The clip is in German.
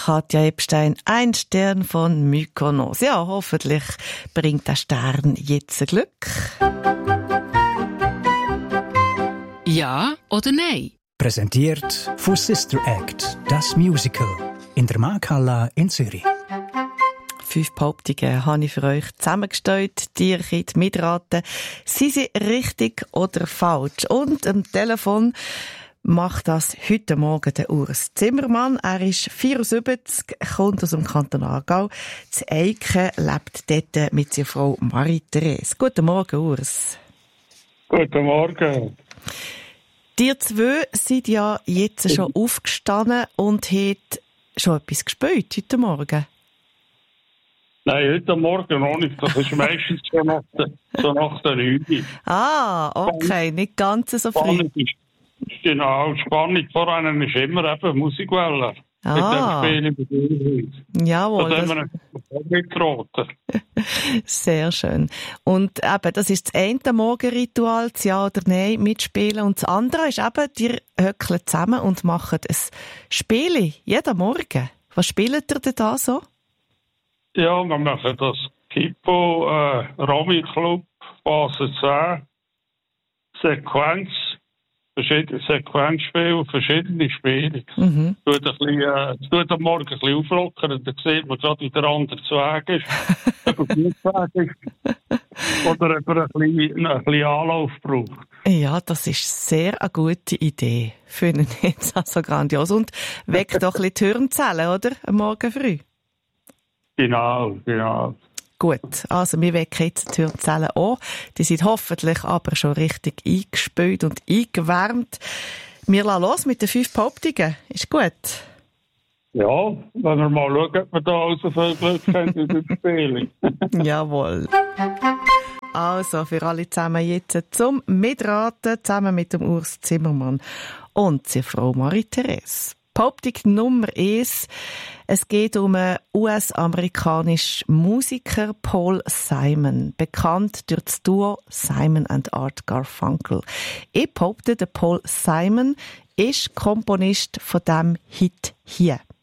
Katja Epstein, ein Stern von Mykonos. Ja, hoffentlich bringt der Stern jetzt Glück. Ja oder nein? Präsentiert von Sister Act, das Musical, in der Markthalle in Zürich. 5 Behauptungen habe ich für euch zusammengestellt. Ihr könnt mitraten, sind sie richtig oder falsch. Und am Telefon macht das heute Morgen der Urs Zimmermann. Er ist 74, kommt aus dem Kanton Aargau. In Eiken lebt dort mit seiner Frau Marie-Therese. Guten Morgen, Urs. Guten Morgen. Die zwei sind ja jetzt schon aufgestanden und haben schon etwas gespielt heute Morgen. Nein, heute Morgen noch nicht. Das ist meistens schon nach der 9. Ah, okay, nicht ganz so früh. Genau, die Spannung vor einem ist immer eben Musikwelle. Ah. Mit dem Spiel im Jawohl. Das haben wir mitraten. Sehr schön. Und eben, das ist das eine Morgenritual, das Ja oder Nein mitspielen. Und das andere ist eben, die höckeln zusammen und machen ein Spiel jeden Morgen. Was spielt ihr denn da so? Ja, wir machen das Kippo Rami Club Phase 10 Sequenz. Verschiedene Sequenzspiele, verschiedene Spiele. Mhm. Es tut am Morgen ein bisschen auflockern, dann sieht man gerade, wie der andere zu Weg ist. Ob er gut weg ist. Oder ob er ein bisschen Anlauf braucht. Ja, das ist sehr eine gute Idee. Finde ich jetzt also grandios. Und weckt doch ein bisschen die Hirnzellen, oder? Am Morgen früh. Genau. Gut, also wir wecken jetzt die Hirnzellen an. Die sind hoffentlich aber schon richtig eingespült und eingewärmt. Wir lassen los mit den 5 Behauptungen. Ist gut? Ja, wenn wir mal schauen, ob wir da auch so viel Glück haben in der Spielung. Jawohl. Also, für alle zusammen jetzt zum Mitraten, zusammen mit dem Urs Zimmermann und seiner Frau Marie-Therese. Behauptung Nummer 1. Es geht um einen US-amerikanischen Musiker Paul Simon, bekannt durch das Duo Simon and Art Garfunkel. Ich behaupte, der Paul Simon ist Komponist von diesem Hit hier.